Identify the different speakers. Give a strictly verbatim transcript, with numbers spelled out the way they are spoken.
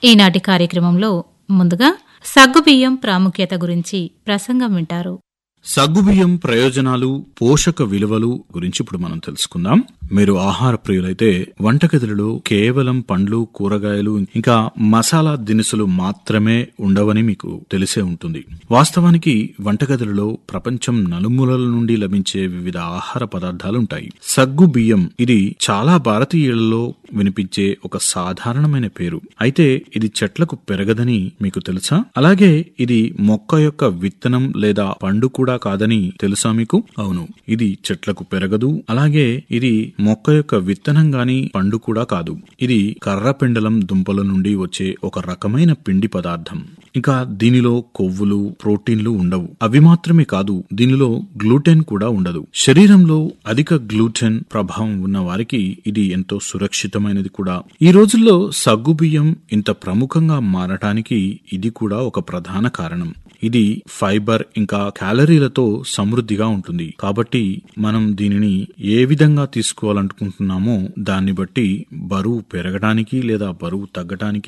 Speaker 1: ఈనాటి కార్యక్రమంలో ముందుగా సగ్గుబియ్యం ప్రాముఖ్యత గురించి ప్రసంగం వింటారు.
Speaker 2: సగ్గుబియ్యం ప్రయోజనాలు, పోషక విలువలు గురించి ఇప్పుడు మనం తెలుసుకుందాం. మీరు ఆహార ప్రియులైతే వంటగదిలో కేవలం పండ్లు, కూరగాయలు ఇంకా మసాలా దినుసులు మాత్రమే ఉండవని మీకు తెలిసే ఉంటుంది. వాస్తవానికి వంటగదులలో ప్రపంచం నలుమూలల నుండి లభించే వివిధ ఆహార పదార్థాలుంటాయి. సగ్గు బియ్యం ఇది చాలా భారతీయులలో వినిపించే ఒక సాధారణమైన పేరు. అయితే ఇది చెట్లకు పెరగదని మీకు తెలుసా? అలాగే ఇది మొక్క యొక్క విత్తనం లేదా పండు కూడా కాదని తెలుసా మీకు? అవును, ఇది చెట్లకు పెరగదు. అలాగే ఇది మొక్క యొక్క విత్తనం గాని పండు కూడా కాదు. ఇది కర్రపెండలం దుంపల నుండి వచ్చే ఒక రకమైన పిండి పదార్థం. ఇంకా దీనిలో కొవ్వులు, ప్రోటీన్లు ఉండవు. అవి మాత్రమే కాదు, దీనిలో గ్లూటెన్ కూడా ఉండదు. శరీరంలో అధిక గ్లూటెన్ ప్రభావం ఉన్న వారికి ఇది ఎంతో సురక్షితమైనది కూడా. ఈ రోజుల్లో సగ్గుబియ్యం ఇంత ప్రముఖంగా మారటానికి ఇది కూడా ఒక ప్రధాన కారణం. ఇది ఫైబర్ ఇంకా క్యాలరీలతో సమృద్ధిగా ఉంటుంది. కాబట్టి మనం దీనిని ఏ విధంగా తీసుకోవాలనుకుంటున్నామో దాన్ని బట్టి బరువు పెరగడానికి లేదా బరువు తగ్గడానికి